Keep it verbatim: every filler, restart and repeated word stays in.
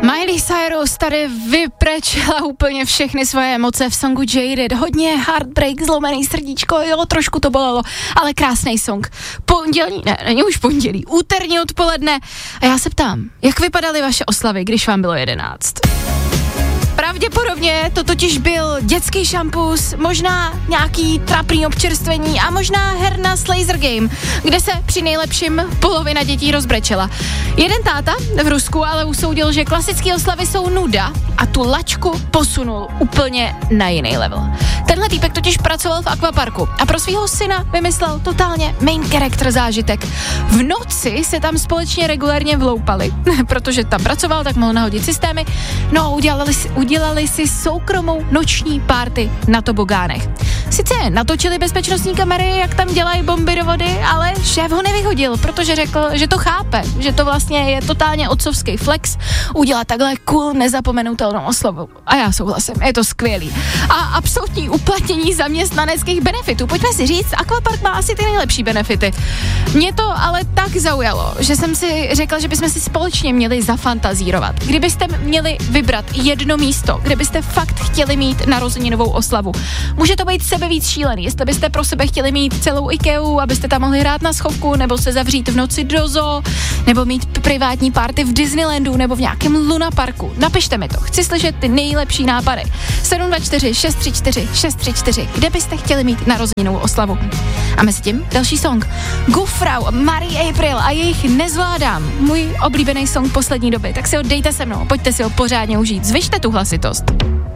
Miley Cyrus tady vyprečila úplně všechny svoje emoce v songu Jaded. Hodně heartbreak, zlomený srdíčko, jo, trošku to bolelo, ale krásný song. Pondělí, ne, není už pondělí, úterní odpoledne. A já se ptám, jak vypadaly vaše oslavy, když vám bylo jedenáct? Pravděpodobně to totiž byl dětský šampus, možná nějaký trapný občerstvení a možná herna s laser game, kde se při nejlepším polovina dětí rozbrečela. Jeden táta v Rusku ale usoudil, že klasické oslavy jsou nuda a tu lačku posunul úplně na jiný level. Tenhle týpek totiž pracoval v akvaparku a pro svého syna vymyslel totálně main character zážitek. V noci se tam společně regulérně vloupali, protože tam pracoval, tak mohl nahodit systémy, no a udělali si, udělali si soukromou noční party na tobogánech. Sice natočili bezpečnostní kamery, jak tam dělají bomby do vody, ale šéf ho nevyhodil, protože řekl, že to chápe, že to vlastně je totálně otcovský flex udělat takhle cool, nezapomenutelnou oslavu. A já souhlasím, je to skvělý. A absolutní uplatnění zaměstnaneckých benefitů. Pojďme si říct, akvapark má asi ty nejlepší benefity. Mě to ale tak zaujalo, že jsem si řekla, že bychom si společně měli zafantazírovat. Kdybyste měli vybrat jedno místo, kde byste fakt chtěli mít narozeninovou oslavu. Může to být sebevíc šílený, jestli byste pro sebe chtěli mít celou IKEA, abyste tam mohli hrát na schovku, nebo se zavřít v noci do zoo, nebo mít privátní party v Disneylandu, nebo v nějakém Luna parku. Napište mi to, chci slyšet ty nejlepší nápady. sedm dva čtyři šest tři čtyři šest tři čtyři, kde byste chtěli mít narozeninovou oslavu. A mezi tím další song. Gufrau, Marie April a jejich Nezvládám. Můj oblíbený song poslední doby, tak si ho dejte se mnou, pojďte si ho pořádně užít. Zvyšte tu hlasitost.